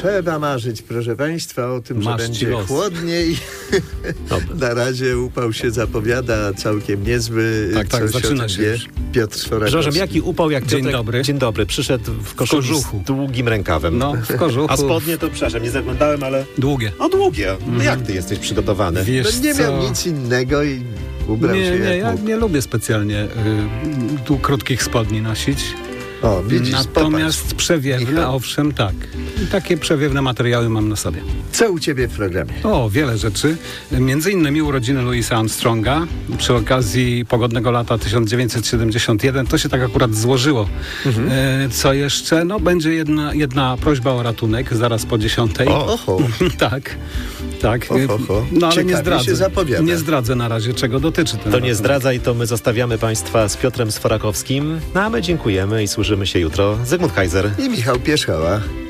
trzeba marzyć, proszę Państwa, o tym, że będzie los. chłodniej. Na razie upał się zapowiada całkiem niezły. Tak, Coś zaczyna o tym się wie już. Piotr Sforakowski. Przepraszam, jaki upał, jak Dzień Piotrek, dobry. Dzień dobry. Przyszedł w koszuli kożuchu. z długim rękawem. No, w kożuchu. A spodnie to, przepraszam, nie zaglądałem, ale... Długie. O, długie. No jak ty jesteś przygotowany? Wiesz No nie co? miał nic innego i ubrał się Nie, jak ja mógł. nie lubię specjalnie tu krótkich spodni nosić. O, widzisz, Natomiast popatrz. przewiewne, Michał. owszem, tak. I takie przewiewne materiały mam na sobie. Co u ciebie w programie? O, wiele rzeczy. Między innymi urodziny Louisa Armstronga przy okazji pogodnego lata 1971. To się tak akurat złożyło. Co jeszcze? No, będzie jedna prośba o ratunek zaraz po 10:00. Oho. Tak. Oho. No, ale Ciekawie nie zdradzę. się zapowiada. Nie zdradzę na razie, czego dotyczy ten To nie ratunek. zdradzaj, to my zostawiamy Państwa z Piotrem Sforakowskim. No a my dziękujemy i słyszymy się jutro. Zygmunt Kaiser. I Michał Pierzchała.